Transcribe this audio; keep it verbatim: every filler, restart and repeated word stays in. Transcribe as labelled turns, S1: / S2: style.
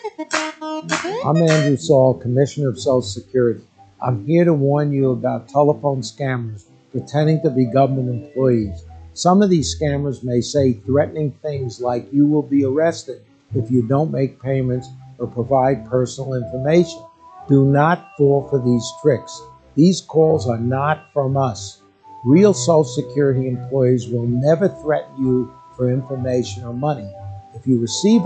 S1: I'm Andrew Saul, Commissioner of Social Security. I'm here to warn you about telephone scammers pretending to be government employees. Some of these scammers may say threatening things like you will be arrested if you don't make payments or provide personal information. Do not fall for these tricks. These calls are not from us. Real Social Security employees will never threaten you for information or money. If you receive